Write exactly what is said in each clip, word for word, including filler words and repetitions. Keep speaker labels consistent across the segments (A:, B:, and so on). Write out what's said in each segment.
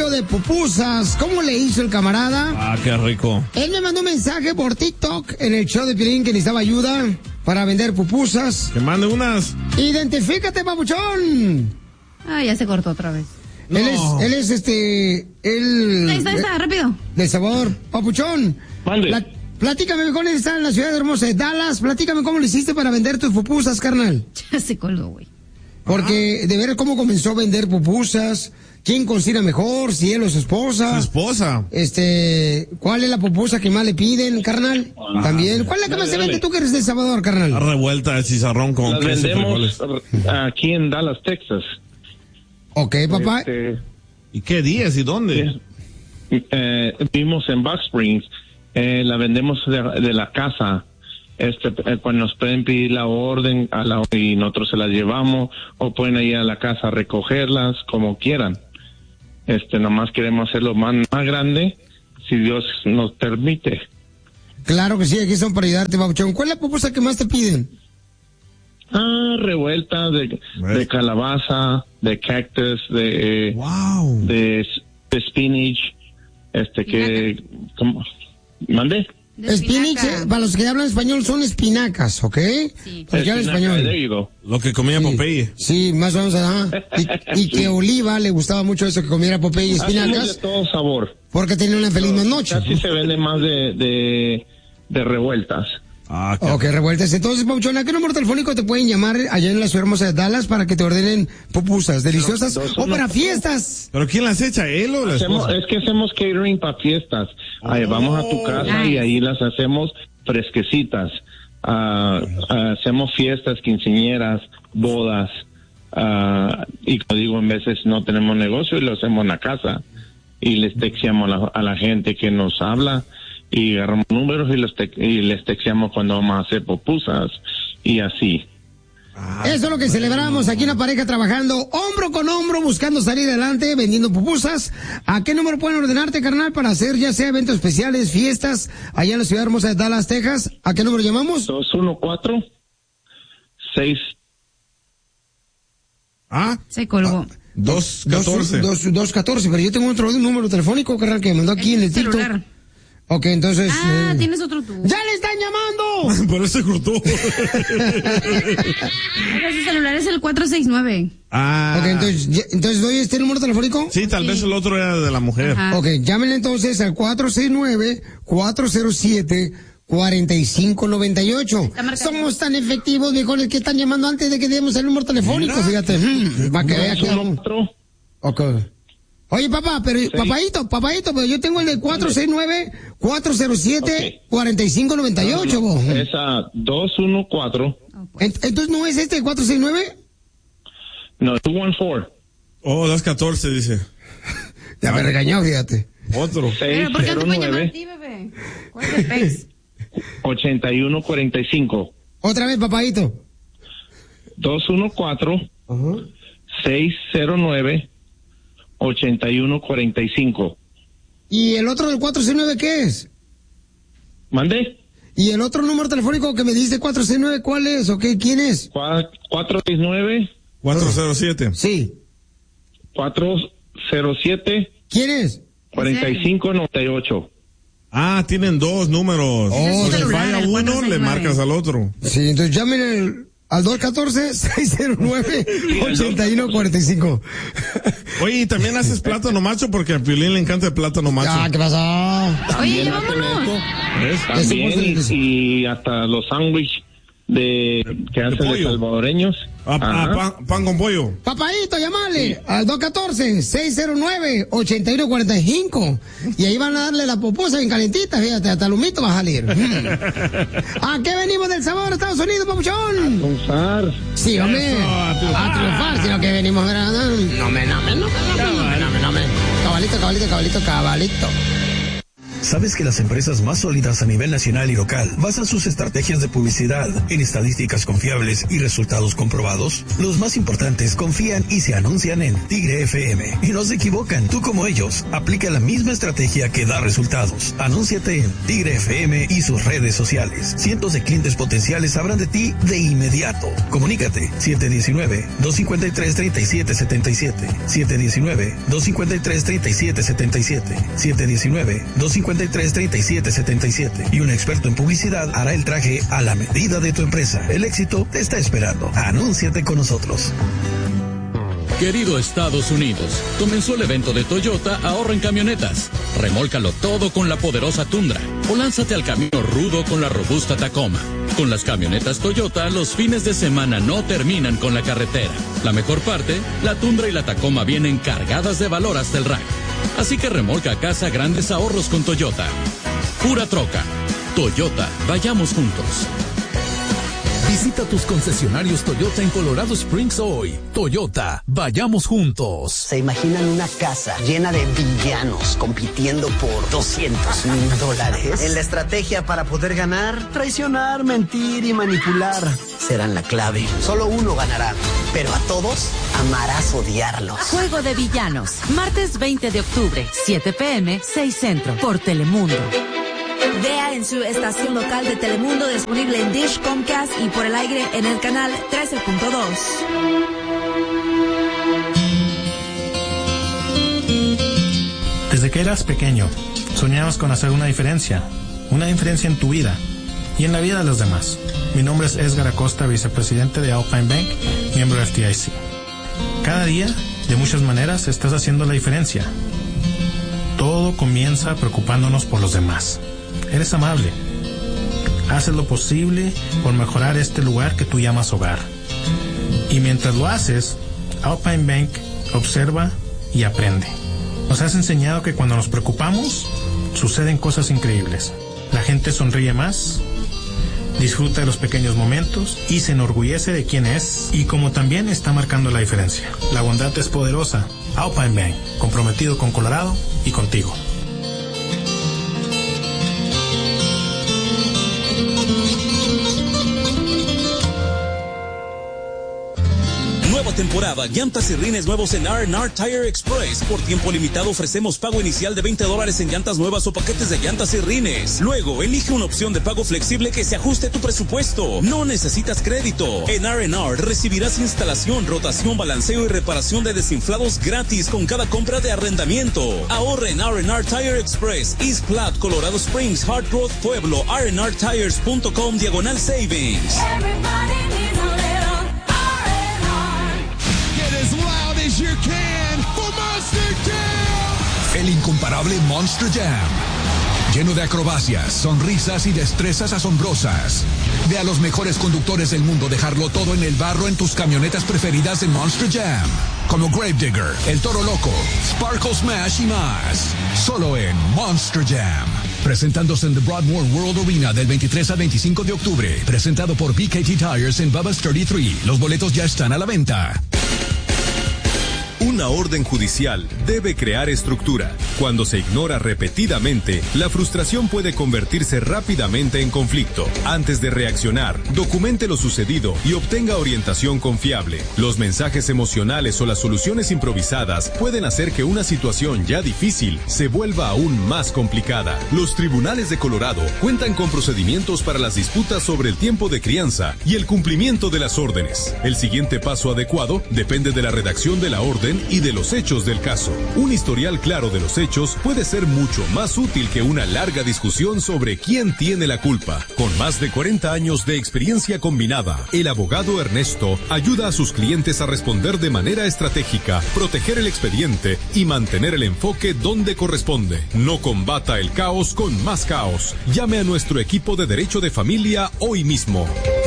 A: rollo de pupusas. ¿Cómo le hizo el camarada?
B: Ah, qué rico.
A: Él me mandó un mensaje por TikTok en el show de Piolín que necesitaba ayuda para vender pupusas.
B: Que mande unas.
A: Identifícate, papuchón.
C: Ah, ya se cortó otra vez.
A: No. Él es, él es este, él...
C: Ahí está, ahí está, rápido.
A: De sabor. Papuchón.
D: Mande.
A: La, platícame mejor, él está en la ciudad hermosa de Dallas. Platícame cómo le hiciste para vender tus pupusas, carnal.
C: Ya se colgó, güey.
A: Porque de ver cómo comenzó a vender pupusas, quién cocina mejor, si él o su esposa.
B: Su esposa.
A: Este, ¿cuál es la pupusa que más le piden, carnal? Ah, También. ¿Cuál es la que más se vende? Tú que eres de El Salvador, carnal.
B: La revuelta de chicharrón con
D: Las
B: queso y
D: vendemos
B: frijoles.
D: aquí en Dallas, Texas.
A: Ok, papá.
D: Este,
B: ¿Y qué días y dónde?
D: eh, vivimos en Box Springs. Eh, la vendemos de, de la casa. Este, eh, pues nos pueden pedir la orden a la, y nosotros se las llevamos, o pueden ir a la casa a recogerlas, como quieran. Este, nomás queremos hacerlo más, más grande, si Dios nos permite.
A: Claro que sí, aquí son para ayudarte, papuchón. ¿Cuál es la pupusa que más te piden?
D: Ah, revuelta de, de calabaza, de cactus, de,
B: wow.
D: de, de spinach, este que, ¿cómo? ¿Mande?
A: Spinach, eh, para los que hablan español, son espinacas, ¿ok?
C: Sí.
A: Los que hablan español.
D: There you go.
B: Lo que comía
A: Sí.
B: Popeye.
A: Sí, más o menos, ajá. Y, y que Oliva le gustaba mucho eso, que comiera Popeye y
D: Hacemos
A: espinacas,
D: de todo sabor.
A: porque tenía una feliz noche.
D: Casi se vende más de, de, de revueltas.
B: Ah, qué
A: Ok, revueltas. Entonces, papuchón, ¿a qué número telefónico te pueden llamar allá en la ciudad hermosa de Dallas para que te ordenen pupusas deliciosas
D: Dos,
A: o
D: uno,
A: para
D: cuatro.
A: fiestas?
B: ¿Pero quién las echa, él o la
D: Hacemos,
B: esposa?
D: es que hacemos catering para fiestas. Ahí vamos a tu casa y ahí las hacemos fresquecitas. Ah, ah, hacemos fiestas, quinceañeras, bodas. ah, y como digo, en veces no tenemos negocio y lo hacemos en la casa. Y les texteamos a la, a la gente que nos habla y agarramos números y les, te, y les texteamos cuando vamos a hacer pupusas y así.
A: Eso es lo que celebramos aquí, una pareja trabajando hombro con hombro, buscando salir adelante, vendiendo pupusas. ¿A qué número pueden ordenarte, carnal, para hacer ya sea eventos especiales, fiestas, allá en la ciudad hermosa de Dallas, Texas? ¿A qué número llamamos?
D: dos uno cuatro seis
B: Ah,
C: Se colgó.
B: dos catorce.
A: Dos, dos, dos catorce, pero yo tengo otro número telefónico, carnal, que me mandó aquí en el TikTok.
C: celular.
A: Ok, entonces...
C: Ah,
A: eh,
C: tienes otro tú.
A: ¡Ya le están llamando!
B: Por eso se cortó.
C: Oiga, su celular es el cuatro seis nueve.
B: Ah.
A: Ok, entonces, ya- entonces ¿doy este número telefónico?
B: Sí, tal vez el otro era de la mujer.
C: Ajá.
A: Ok, llámenle entonces al cuatro seis nueve, cuatro cero siete, cuatro cinco nueve ocho.
C: Está marcando.
A: Somos tan efectivos, viejones, que están llamando antes de que demos el número telefónico,
B: Mira.
A: fíjate. Mm, para que vea que...
D: dos uno cuatro
A: Ok. Oye, papá, pero, papadito, papadito, pero yo tengo el de cuatro seis nueve, cuatro cero siete, cuatro cinco nueve ocho, vos.
D: Esa dos uno cuatro
A: Ent- Entonces, ¿no es este cuatro seis nueve?
D: no, dos uno cuatro
B: Oh, dos catorce, dice.
A: Ya me regañó, fíjate.
B: Otro.
D: seis
C: Pero, ¿por qué no
D: cero
C: te pueden llamar a
D: nueve
C: ti, bebé? ¿Cuál es el Face?
D: ochenta y uno cuarenta y cinco
A: Otra vez, papadito.
D: dos uno cuatro seis cero nueve ochenta y uno cuarenta y cinco.
A: ¿Y el otro del cuatro seis nueve qué es?
D: ¿Mandé?
A: ¿Y el otro número telefónico que me dice cuatro seis nueve cuál es o qué? ¿Quién es?
D: cuatro seis nueve
B: cuatro cero siete.
A: Sí.
D: cuatro cero siete
A: ¿Quién es?
D: cuarenta y cinco noventa y ocho.
B: Ah, tienen dos números.
A: Oh,
B: O si
C: celular,
B: falla
C: el
B: uno,
C: cuatro seis
B: le
C: nueve.
B: marcas al otro.
A: Sí, entonces llamen al, al dos uno cuatro, seis cero nueve, ocho uno cuatro cinco.
B: Oye, y también haces plátano macho porque a Piolín le encanta el plátano macho.
A: Ah, ¿qué pasó?
C: Oye,
D: También hacen
C: vámonos.
D: esto.
B: ¿Ves?
D: También,
A: Ese postre-
D: y, y hasta los sándwiches de que hacen de
B: pollo.
D: salvadoreños.
B: Ah, ah,
D: Ajá.
B: pan, pan con pollo.
A: Papadito, llamale al dos uno cuatro, seis cero nueve, ocho uno cuatro cinco. Y ahí van a darle la pupusa bien calentita, fíjate, hasta el humito va a salir. ¿A qué venimos del sabor de Estados Unidos, papuchón?
D: Triunfar.
A: Sí, hombre.
B: Eso, a
A: A
B: triunfar.
A: triunfar, sino que venimos, ¿verdad? No me, no me, no me, no me, no me, no me. Cabalito, cabalito, cabalito, cabalito.
E: ¿Sabes que las empresas más sólidas a nivel nacional y local basan sus estrategias de publicidad en estadísticas confiables y resultados comprobados? Los más importantes confían y se anuncian en Tigre F M. Y no se equivocan, tú como ellos, aplica la misma estrategia que da resultados. Anúnciate en Tigre F M y sus redes sociales. Cientos de clientes potenciales sabrán de ti de inmediato. Comunícate siete uno nueve, dos cinco tres, tres siete siete siete, siete uno nueve, dos cinco tres, tres siete siete siete, siete uno nueve, dos cinco tres, tres siete siete siete y un experto en publicidad hará el traje a la medida de tu empresa. El éxito te está esperando. Anúnciate con nosotros.
F: Querido Estados Unidos, comenzó el evento de Toyota Ahorra en Camionetas. Remólcalo todo con la poderosa Tundra o lánzate al camino rudo con la robusta Tacoma. Con las camionetas Toyota, los fines de semana no terminan con la carretera. La mejor parte, la Tundra y la Tacoma vienen cargadas de valor hasta el rack. Así que remolca a casa grandes ahorros con Toyota. Pura troca. Toyota, vayamos juntos.
G: Visita tus concesionarios Toyota en Colorado Springs hoy. Toyota, vayamos juntos.
H: ¿Se imaginan una casa llena de villanos compitiendo por doscientos mil dólares? En la estrategia para poder ganar, traicionar, mentir y manipular serán la clave. Solo uno ganará, pero a todos amarás odiarlos.
I: Juego de Villanos, martes veinte de octubre, siete p m, seis Centro, por Telemundo.
J: Vea en su estación local de Telemundo, disponible en Dish, Comcast y por el aire en el canal trece punto dos.
K: Desde que eras pequeño, soñabas con hacer una diferencia, una diferencia en tu vida y en la vida de los demás. Mi nombre es Edgar Acosta, vicepresidente de Alpine Bank, miembro de F D I C. Cada día, de muchas maneras, estás haciendo la diferencia. Todo comienza preocupándonos por los demás. Eres amable. Haces lo posible por mejorar este lugar que tú llamas hogar. Y mientras lo haces, Alpine Bank observa y aprende. Nos has enseñado que cuando nos preocupamos, suceden cosas increíbles. La gente sonríe más, disfruta de los pequeños momentos y se enorgullece de quién es y como también está marcando la diferencia. La bondad es poderosa. Alpine Bank, comprometido con Colorado y contigo.
L: Nueva temporada, llantas y rines nuevos en R and R Tire Express. Por tiempo limitado ofrecemos pago inicial de veinte dólares en llantas nuevas o paquetes de llantas y rines. Luego, elige una opción de pago flexible que se ajuste a tu presupuesto. No necesitas crédito. En R and R recibirás instalación, rotación, balanceo y reparación de desinflados gratis con cada compra de arrendamiento. Ahorra en R and R Tire Express, East Platte, Colorado Springs, Hart Road, Pueblo, r and r tires punto com diagonal savings.
M: You can for Monster Jam. El incomparable Monster Jam. Lleno de acrobacias, sonrisas y destrezas asombrosas. Ve a los mejores conductores del mundo dejarlo todo en el barro en tus camionetas preferidas en Monster Jam. Como Gravedigger, El Toro Loco, Sparkle Smash y más. Solo en Monster Jam. Presentándose en The Broadmoor World Arena del veintitrés al veinticinco de octubre. Presentado por B K T Tires en Bubba's treinta y tres. Los boletos ya están a la venta.
N: Una orden judicial debe crear estructura. Cuando se ignora repetidamente, la frustración puede convertirse rápidamente en conflicto. Antes de reaccionar, documente lo sucedido y obtenga orientación confiable. Los mensajes emocionales o las soluciones improvisadas pueden hacer que una situación ya difícil se vuelva aún más complicada. Los tribunales de Colorado cuentan con procedimientos para las disputas sobre el tiempo de crianza y el cumplimiento de las órdenes. El siguiente paso adecuado depende de la redacción de la orden y de los hechos del caso. Un historial claro de los hechos puede ser mucho más útil que una larga discusión sobre quién tiene la culpa. Con más de cuarenta años de experiencia combinada, el abogado Ernesto ayuda a sus clientes a responder de manera estratégica, proteger el expediente y mantener el enfoque donde corresponde. No combata el caos con más caos. Llame a nuestro equipo de derecho de familia hoy mismo.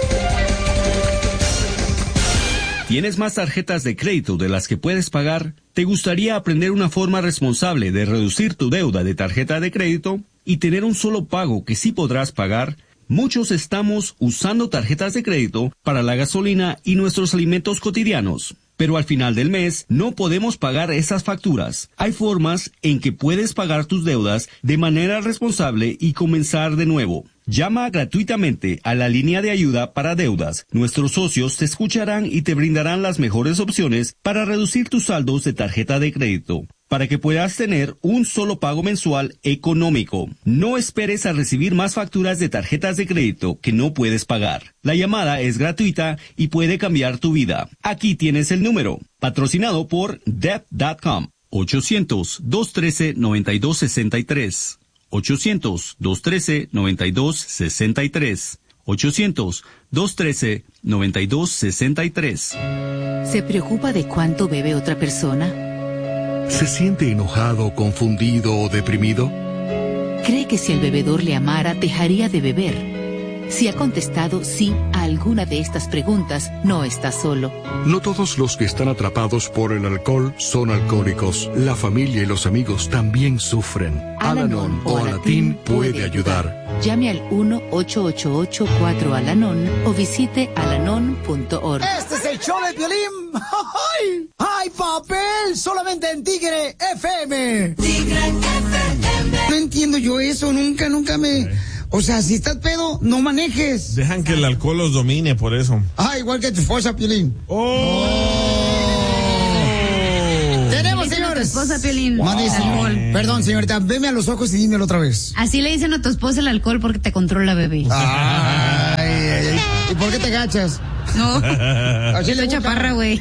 O: ¿Tienes más tarjetas de crédito de las que puedes pagar? ¿Te gustaría aprender una forma responsable de reducir tu deuda de tarjeta de crédito y tener un solo pago que sí podrás pagar? Muchos estamos usando tarjetas de crédito para la gasolina y nuestros alimentos cotidianos. pero al final del mes no podemos pagar esas facturas. Hay formas en que puedes pagar tus deudas de manera responsable y comenzar de nuevo. Llama gratuitamente a la línea de ayuda para deudas. Nuestros socios te escucharán y te brindarán las mejores opciones para reducir tus saldos de tarjeta de crédito, para que puedas tener un solo pago mensual económico. No esperes a recibir más facturas de tarjetas de crédito que no puedes pagar. La llamada es gratuita y puede cambiar tu vida. Aquí tienes el número, patrocinado por debt punto com. ochocientos, dos uno tres, nueve dos seis tres. ochocientos, dos uno tres, nueve dos seis tres. ochocientos, dos uno tres, nueve dos seis tres.
I: ¿Se preocupa de cuánto bebe otra persona?
P: ¿Se siente enojado, confundido o deprimido?
I: ¿Cree que si el bebedor le amara, dejaría de beber? Si ha contestado sí a alguna de estas preguntas, no está solo.
P: No todos los que están atrapados por el alcohol son alcohólicos. La familia y los amigos también sufren.
I: Al-Anon o Alatín puede ayudar. Llame al uno ocho ocho ocho cuatro Al-Anon o visite alanon punto org.
A: Este es el show de Piolín. ¡Ay! ¡Ay, papel! Solamente en Tigre F M. Tigre F M. No entiendo yo eso, nunca, nunca me... O sea, si estás pedo, no manejes.
B: Dejan que el alcohol los domine, por eso.
A: Ah, igual que tu esposa, Piolín.
B: ¡Oh!
A: oh. Tenemos, señores.
C: Tu esposa, Piolín.
A: Wow.
C: Alcohol.
A: Perdón, señorita, veme a los ojos y dímelo otra vez.
C: Así le dicen a tu esposa el alcohol porque te controla, bebé.
A: Ay, ay, ay. ¿Y por qué te agachas?
C: No.
A: Así
C: Soy chaparra, güey.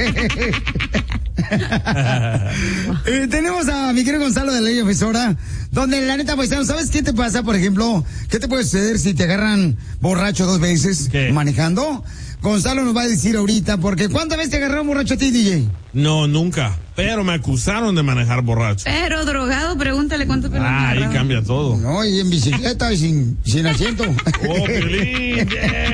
A: eh, tenemos a mi querido Gonzalo de la Ley Defensora, donde la neta, paisano, ¿sabes qué te pasa, por ejemplo? ¿Qué te puede suceder si te agarran borracho dos veces ¿Qué? manejando? Gonzalo nos va a decir ahorita, porque ¿cuántas veces te agarraron borracho a ti, D J?
B: No, nunca. Pero me acusaron de manejar borracho.
C: Pero drogado, pregúntale cuánto pelo.
B: Ah, ahí cambia todo.
A: No, y en bicicleta y sin, sin asiento.
B: ¡Oh, Piolín!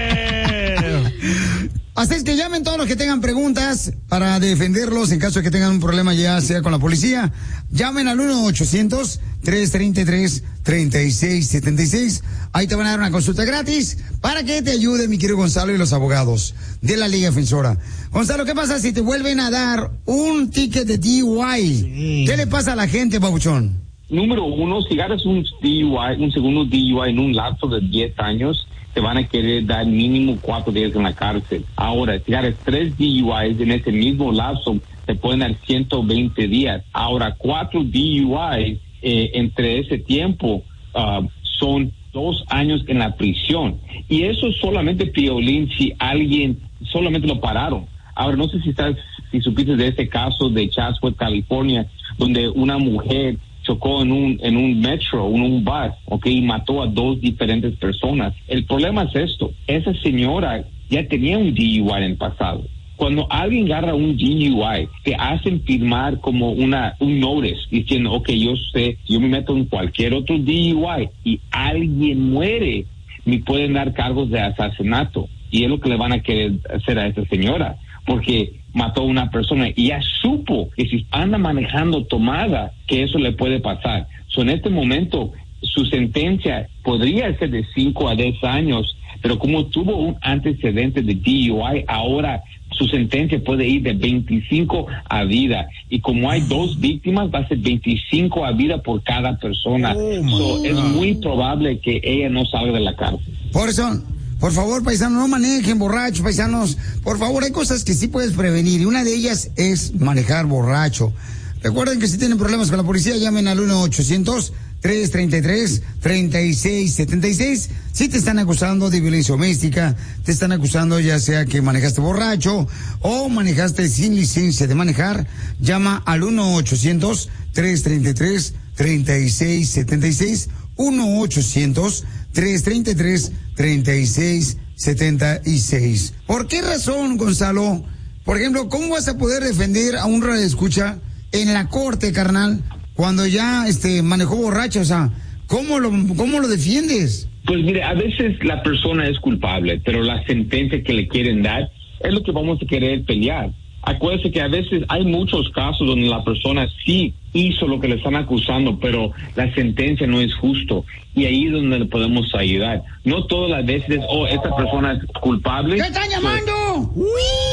B: Yeah.
A: Así es que llamen todos los que tengan preguntas para defenderlos en caso de que tengan un problema, ya sea con la policía. Llamen al uno ochocientos, tres treinta y tres, treinta y seis setenta y seis. Ahí te van a dar una consulta gratis para que te ayude mi querido Gonzalo y los abogados de la Liga Defensora. Gonzalo, ¿qué pasa si te vuelven a dar un ticket de D U I? Sí. ¿Qué le pasa a la gente, babuchón?
Q: Número uno, si agarras un D U I, un segundo D U I en un lapso de diez años, te van a querer dar mínimo cuatro días en la cárcel. Ahora, si agarras tres D U Is en ese mismo lapso, te pueden dar ciento veinte días. Ahora, cuatro D U Is eh, entre ese tiempo uh, son dos años en la prisión. Y eso es solamente, Piolín, si alguien solamente lo pararon. Ahora, no sé si estás, si supiste de este caso de Chatsworth, California, donde una mujer chocó en un en un metro, en un bus, ok, y mató a dos diferentes personas. El problema es esto, esa señora ya tenía un D U I en el pasado. Cuando alguien agarra un D U I, te hacen firmar como una un notice diciendo, ok, yo sé, yo me meto en cualquier otro D U I y alguien muere, me pueden dar cargos de asesinato. Y es lo que le van a querer hacer a esta señora, porque mató a una persona y ya supo que si anda manejando tomada, que eso le puede pasar. So, en este momento, su sentencia podría ser de cinco a diez años, pero como tuvo un antecedente de D U I, ahora su sentencia puede ir de veinticinco a vida. Y como hay dos víctimas, va a ser veinticinco a vida por cada persona. Oh, so, es muy probable que ella no salga de la cárcel.
A: Por eso... Por favor, paisanos, no manejen borrachos, paisanos. Por favor, hay cosas que sí puedes prevenir y una de ellas es manejar borracho. Recuerden que si tienen problemas con la policía, llamen al uno ochocientos, tres treinta y tres, treinta y seis setenta y seis. Si te están acusando de violencia doméstica, te están acusando ya sea que manejaste borracho o manejaste sin licencia de manejar, llama al uno ochocientos, tres treinta y tres, treinta y seis setenta y seis. uno ochocientos, tres treinta y tres, treinta y seis setenta y seis. ¿Por qué razón, Gonzalo? Por ejemplo, ¿cómo vas a poder defender a un radioescucha en la corte, carnal, cuando ya este manejó borracho? O sea, ¿cómo lo, cómo lo defiendes?
Q: Pues mire, a veces la persona es culpable, pero la sentencia que le quieren dar es lo que vamos a querer pelear. Acuérdese que a veces hay muchos casos donde la persona sí hizo lo que le están acusando, pero la sentencia no es justo. Y ahí es donde le podemos ayudar. No todas las veces, oh, esta persona es culpable.
A: ¿Qué están llamando? ¡Uy!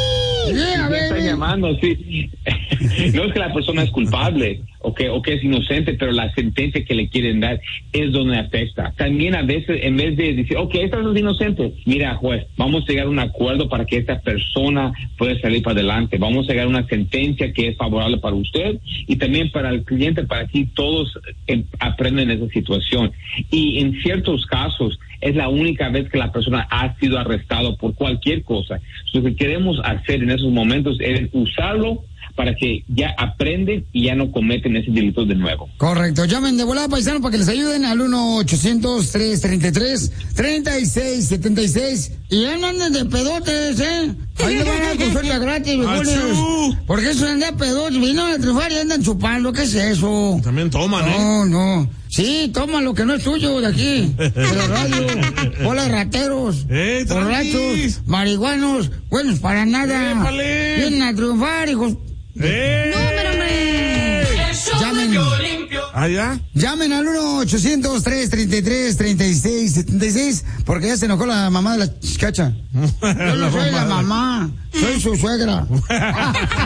A: Yeah,
D: ya están llamando, sí. No es que la persona es culpable o que, o que es inocente, pero la sentencia que le quieren dar es donde afecta. También a veces, en vez de decir, ok, esta es inocente, mira, juez, vamos a llegar a un acuerdo para que esta persona pueda salir para adelante. Vamos a llegar a una sentencia que es favorable para usted y también para el cliente, para que todos eh, aprendan esa situación. Y en ciertos casos, es la única vez que la persona ha sido arrestado por cualquier cosa. Lo que queremos hacer en esos momentos es usarlo para que ya aprenden y ya no cometen ese delito de nuevo.
A: Correcto. Llamen de volada, paisano, para que les ayuden al uno ochocientos, trescientos treinta y tres, treinta y seis setenta y seis. Y ya no anden de pedotes, ¿eh? Ahí le van a dar consulta gratis, viejones. Porque eso anda de pedotes. Vinieron a triunfar y andan chupando. ¿Qué es eso?
B: También toman, ¿eh?
A: No, no. Sí, toma lo que no es tuyo de aquí, de la radio. Bola de rateros,
B: eh,
A: borrachos, marihuanos, buenos para nada.
B: ¡Épale!
A: Vienen a triunfar, hijos.
B: ¡Eh!
C: ¡Número, hombre!
A: Llamen.
B: ¿Ah, ya?
A: Llamen al uno ochocientos, trescientos treinta y tres, treinta y seis setenta y seis, porque ya se enojó la mamá de la chicacha. Yo no soy la mamá, soy su suegra.